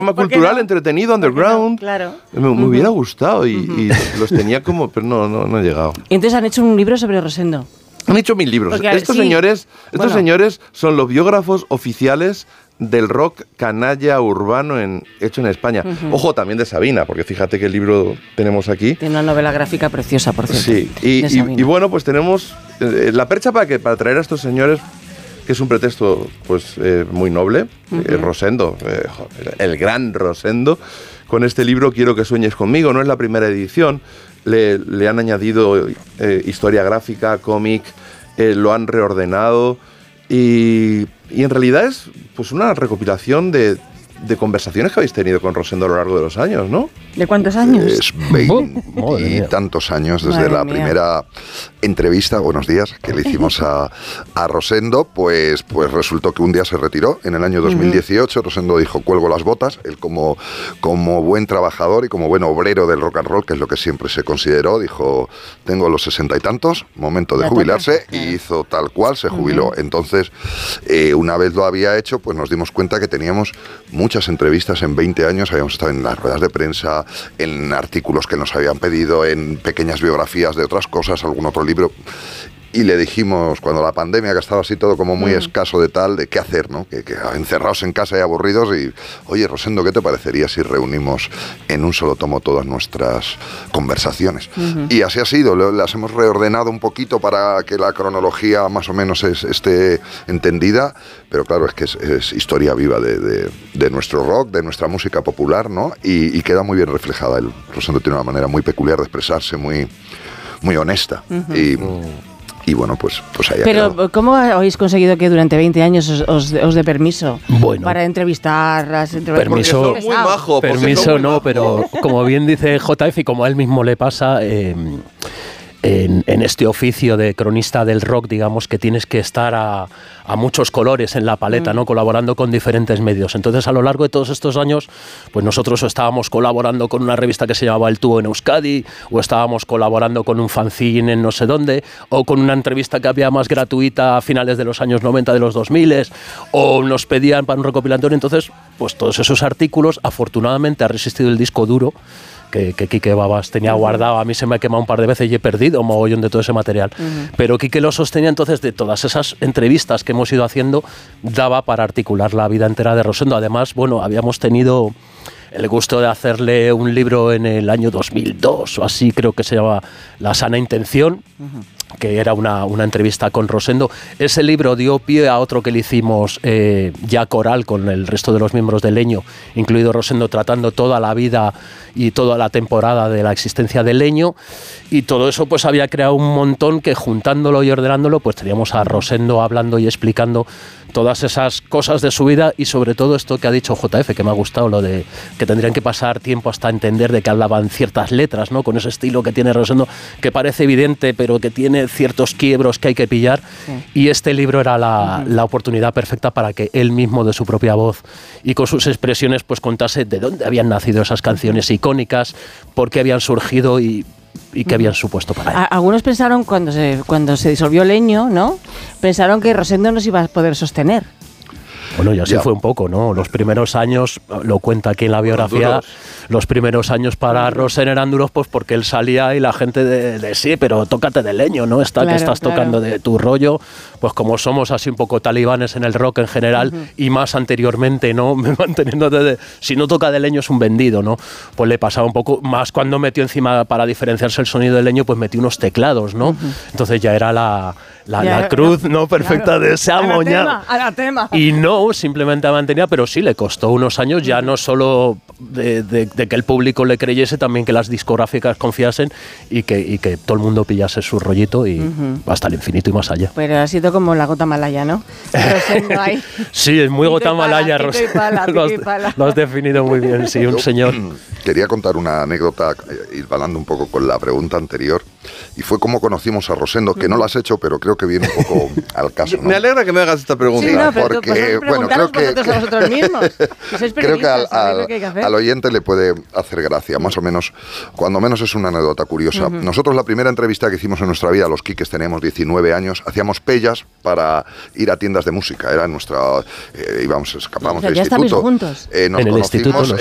cultural, entretenido, underground. Claro. Me hubiera gustado y los tenía como, pero no he llegado. Y entonces han hecho un libro sobre Rosendo. Han hecho 1000 libros. Porque, Estos señores son los biógrafos oficiales del rock canalla urbano hecho en España. Ojo, también de Sabina, porque fíjate que el libro tenemos aquí. Tiene una novela gráfica preciosa, por cierto. Sí, y bueno, pues tenemos la percha para traer a estos señores, que es un pretexto pues muy noble. Rosendo, el gran Rosendo, con este libro Quiero que sueñes conmigo. No es la primera edición, le han añadido historia gráfica, cómic, lo han reordenado y en realidad es pues una recopilación de conversaciones que habéis tenido con Rosendo a lo largo de los años, ¿no? ¿De cuántos años? Es 20 y tantos años desde la primera entrevista, buenos días, que le hicimos a Rosendo, pues resultó que un día se retiró en el año 2018. Rosendo dijo, cuelgo las botas. Él como buen trabajador y como buen obrero del rock and roll, que es lo que siempre se consideró, dijo, tengo los 60 y tantos, momento de jubilarse, y hizo tal cual, se jubiló. Entonces, una vez lo había hecho, pues nos dimos cuenta que teníamos muchas entrevistas en 20 años, habíamos estado en las ruedas de prensa, en artículos que nos habían pedido, en pequeñas biografías de otras cosas, algún otro libro. Y le dijimos, cuando la pandemia, que estaba así todo como muy escaso de qué hacer, ¿no? Que encerrados en casa y aburridos, y oye, Rosendo, ¿qué te parecería si reunimos en un solo tomo todas nuestras conversaciones? Y así ha sido, las hemos reordenado un poquito para que la cronología más o menos esté entendida, pero claro, es que es historia viva de nuestro rock, de nuestra música popular, ¿no? Y queda muy bien reflejada. Rosendo tiene una manera muy peculiar de expresarse, muy, muy honesta. Y bueno, pues ahí ha quedado. Pero ¿cómo habéis conseguido que durante 20 años os dé permiso para entrevistarlas? Permiso, muy majo. Permiso no, pero como bien dice JF y como a él mismo le pasa, en este oficio de cronista del rock, digamos que tienes que estar a muchos colores en la paleta, ¿no? Colaborando con diferentes medios. Entonces, a lo largo de todos estos años, pues nosotros estábamos colaborando con una revista que se llamaba El Tubo en Euskadi, o estábamos colaborando con un fanzine en no sé dónde, o con una entrevista que había más gratuita a finales de los años 90 de los 2000, o nos pedían para un recopilatorio. Entonces, pues todos esos artículos, afortunadamente ha resistido el disco duro que Quique Babas tenía guardado. A mí se me ha quemado un par de veces y he perdido un mogollón de todo ese material. Pero Quique lo sostenía, entonces, de todas esas entrevistas que hemos ido haciendo, daba para articular la vida entera de Rosendo. Además, bueno, habíamos tenido el gusto de hacerle un libro en el año 2002 o así, creo que se llama La sana intención, que era una entrevista con Rosendo. Ese libro dio pie a otro que le hicimos ya coral con el resto de los miembros de Leño, incluido Rosendo, tratando toda la vida y toda la temporada de la existencia de Leño, y todo eso pues había creado un montón que, juntándolo y ordenándolo, pues teníamos a Rosendo hablando y explicando todas esas cosas de su vida, y sobre todo esto que ha dicho JF, que me ha gustado, lo de que tendrían que pasar tiempo hasta entender de qué hablaban ciertas letras, ¿no? Con ese estilo que tiene Rosendo, que parece evidente, pero que tiene ciertos quiebros que hay que pillar. Y este libro era la oportunidad perfecta para que él mismo, de su propia voz y con sus expresiones, pues contase de dónde habían nacido esas canciones icónicas, por qué habían surgido y qué habían supuesto para él. Algunos pensaron, cuando se disolvió Leño, ¿no? Pensaron que Rosendo no se iba a poder sostener. Bueno, y así fue un poco, ¿no? Los primeros años, lo cuenta aquí en la biografía, los primeros años para Rosen eran duros, pues porque él salía y la gente de sí, pero tócate de Leño, ¿no? Que estás tocando de tu rollo, pues como somos así un poco talibanes en el rock en general, y más anteriormente, ¿no? Manteniendo si no toca de Leño es un vendido, ¿no? Pues le pasaba un poco, más cuando metió encima, para diferenciarse el sonido de Leño, pues metió unos teclados, ¿no? Entonces ya era la cruz, ¿no? Perfecta de ese amoñado. Anatema. Y no, simplemente mantenía, pero sí le costó unos años, ya no solo de que el público le creyese, también que las discográficas confiasen y que todo el mundo pillase su rollito y hasta el infinito y más allá. Pero ha sido como la gota malaya, ¿no? Sí, es muy gota malaya, Rosa. Lo has definido muy bien, sí, un señor. Quería contar una anécdota, ir balando un poco con la pregunta anterior, y fue como conocimos a Rosendo, que no lo has hecho, pero creo que viene un poco al caso, ¿no? Me alegra que me hagas esta pregunta. Sí, no, pero porque, bueno, creo que a vosotros mismos. Creo que al oyente le puede hacer gracia, más o menos, cuando menos es una anécdota curiosa. Nosotros la primera entrevista que hicimos en nuestra vida, los Quiques teníamos 19 años, hacíamos pellas para ir a tiendas de música, era nuestra, escapábamos del ya instituto. Juntos. Nos en el conocimos instituto